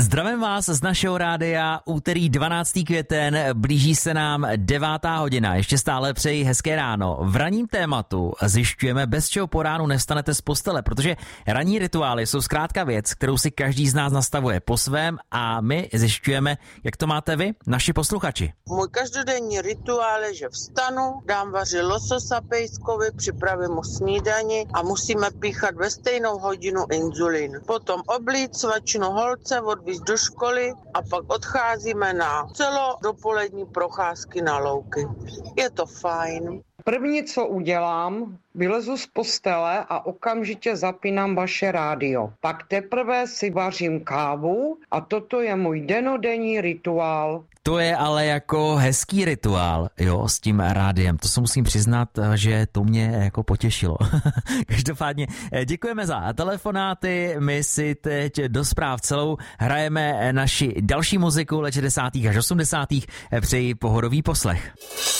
Zdravím vás z našeho rádia, úterý 12. květen, blíží se nám 9. hodina, ještě stále přeji hezké ráno. V ranním tématu zjišťujeme, bez čeho po ránu nevstanete z postele, protože ranní rituály jsou zkrátka věc, kterou si každý z nás nastavuje po svém a my zjišťujeme, jak to máte vy, naši posluchači. Můj každodenní rituál je, že vstanu, dám vaři lososa pejskovi, připravím mu snídani a musíme píchat ve stejnou hodinu inzulín. Potom oblít svačinu holce, odvízt do školy a pak odcházíme na celodopolední procházky na louky. Je to fajn. První, co udělám, vylezu z postele a okamžitě zapínám vaše rádio. Pak teprve si vařím kávu a toto je můj dennodenní rituál. To je ale jako hezký rituál, jo, s tím rádiem. To se musím přiznat, že to mě jako potěšilo. Každopádně děkujeme za telefonáty, my si teď do zpráv celou hrajeme naši další muziku let 60. až 80. Přeji pohodový poslech.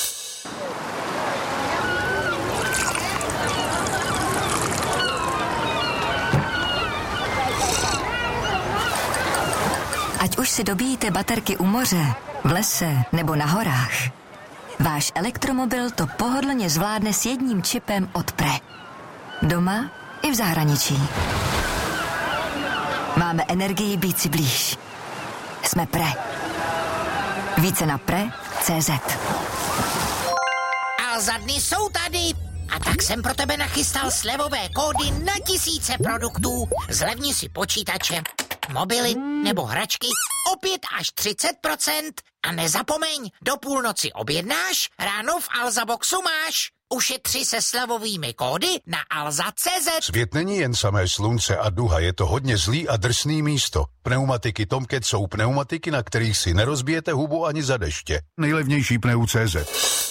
Ať už si dobíjíte baterky u moře, v lese nebo na horách, váš elektromobil to pohodlně zvládne s jedním čipem od Pre. Doma i v zahraničí. Máme energii být si blíž. Jsme Pre. Více na pre.cz. Alza dny jsou tady. A tak jsem pro tebe nachystal slevové kódy na tisíce produktů. Zlevni si počítače, mobily nebo hračky o 5 až 30%. A nezapomeň, do půlnoci objednáš, ráno v Alza Boxu máš. Ušetři se slevovými kódy na alza.cz. Svět není jen samé slunce a duha, je to hodně zlý a drsný místo. Pneumatiky Tomcat jsou pneumatiky, na kterých si nerozbijete hubu ani za deště. Nejlevnější pneu.cz.